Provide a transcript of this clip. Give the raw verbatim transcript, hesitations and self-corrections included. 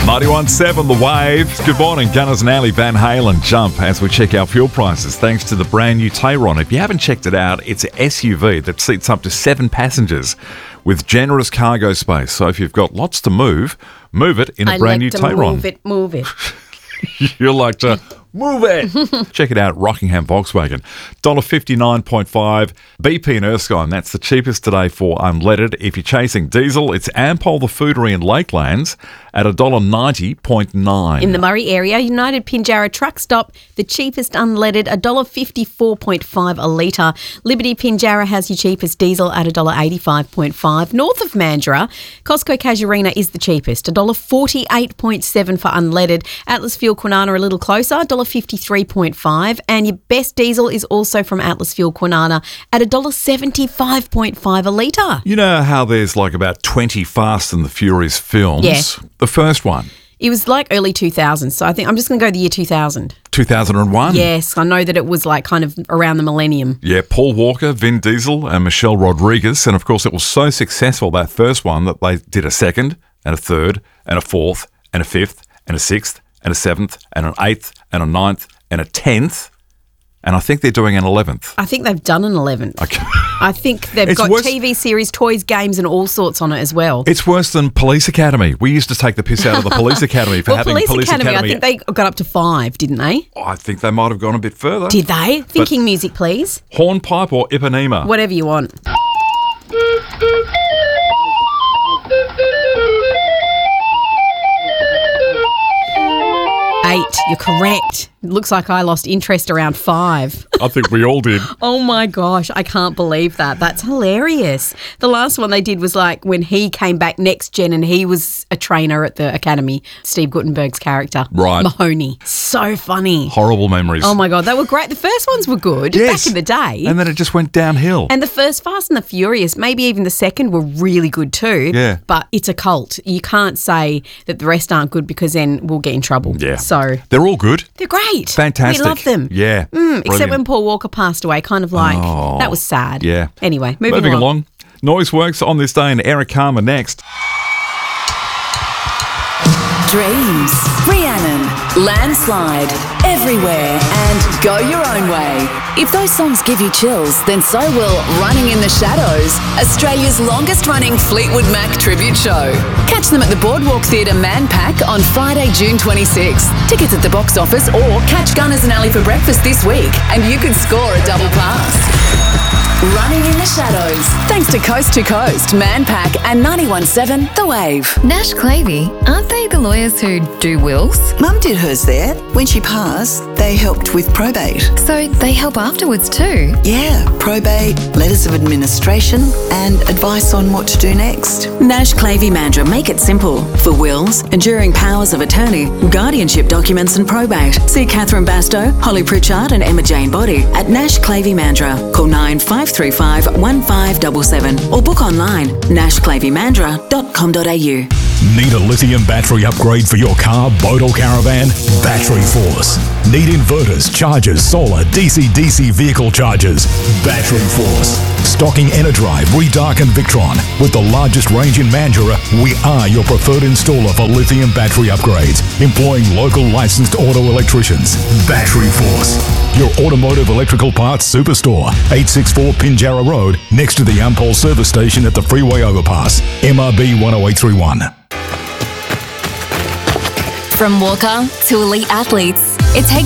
ninety-one point seven The Wave. Good morning. Gunners and Alley, Van Halen jump as we check our fuel prices thanks to the brand new Tayron. If you haven't checked it out, it's an S U V that seats up to seven passengers with generous cargo space. So if you've got lots to move, move it in a I brand like new to Tayron. Move it, move it. You like to move it. Check it out, Rockingham Volkswagen. one dollar fifty-nine point five. B P and Erskine, that's the cheapest today for unleaded. If you're chasing diesel, it's Ampol the Foodery in Lakelands at one dollar ninety point nine. In the Murray area, United Pinjarra Truck Stop, the cheapest unleaded, one dollar fifty-four point five a litre. Liberty Pinjarra has your cheapest diesel at one dollar eighty-five point five. North of Mandurah, Costco Casuarina is the cheapest, one dollar forty-eight point seven for unleaded. Atlas Fuel Kwinana a little closer, one dollar fifty-three point five. And your best diesel is also from Atlas Fuel Kwinana at one dollar seventy-five point five a litre. You know how there's like about twenty Fast and the Furious films? Yeah. The first one, It was like early two thousands, so I think I'm just going to go the year two thousand. two thousand one. Yes, I know that it was like kind of around the millennium. Yeah, Paul Walker, Vin Diesel and Michelle Rodriguez. And of course, it was so successful, that first one, that they did a second and a third and a fourth and a fifth and a sixth and a seventh and an eighth and a ninth and a tenth. And I think they're doing an eleventh. I think they've done an eleventh. Okay. I think they've It's got worse- T V series, toys, games and all sorts on it as well. It's worse than Police Academy. We used to take the piss out of the Police Academy for well, having Police, Police Academy, Academy. I think they got up to five, didn't they? Oh, I think they might have gone a bit further. Did they? Thinking music, please. Hornpipe or Ipanema? Whatever you want. Eight. You're correct. It looks like I lost interest around five. I think we all did. Oh my gosh, I can't believe that. That's hilarious. The last one they did was like when he came back next gen and he was a trainer at the academy, Steve Guttenberg's character. Right. Mahoney. So funny. Horrible memories. Oh my God, they were great. The first ones were good Yes. back in the day. And then it just went downhill. And the first Fast and the Furious, maybe even the second, were really good too. Yeah. But it's a cult. You can't say that the rest aren't good because then we'll get in trouble. Yeah. So They're all good. they're great. Fantastic. We love them. Yeah. Mm, except Brilliant. when Paul Walker passed away, kind of like, Oh, that was sad. yeah. Anyway, moving, Moving along. along. Noiseworks on this day and Eric Karma next. Dreams, Rhiannon, Landslide, Everywhere and Go Your Own Way. If those songs give you chills, then so will Running in the Shadows, Australia's longest running Fleetwood Mac tribute show. Catch them at the Boardwalk Theatre Manpack on Friday, June twenty-sixth. Tickets at the box office or catch Gunners and Alley for breakfast this week and you could score a double pass. Running in the Shadows. Thanks to Coast to Coast, Manpack and ninety-one point seven The Wave. Nash Clavey, aren't they the lawyers who do wills? Mum did hers there. When she passed, they helped with probate. So they help afterwards too? Yeah, probate, letters of administration, and advice on what to do next. Nash Clavey Mandurah make it simple. For wills, enduring powers of attorney, guardianship documents and probate. See Catherine Bastow, Holly Pritchard and Emma Jane Body at Nash Clavey Mandurah. Call nine five three five one five seven seven or book online nash clavey mandurah dot com dot a u. Need a lithium battery upgrade for your car, boat or caravan? Battery Force. Need inverters, chargers, solar, D C D C vehicle chargers? Battery Force. Stocking Enerdrive, Redark and Victron. With the largest range in Mandurah, we are your preferred installer for lithium battery upgrades, employing local licensed auto electricians. Battery Force. Your automotive electrical parts superstore. eight sixty-four Pinjarra Road, next to the Ampol service station at the freeway overpass. M R B one oh eight three one. From Walker to elite athletes, it takes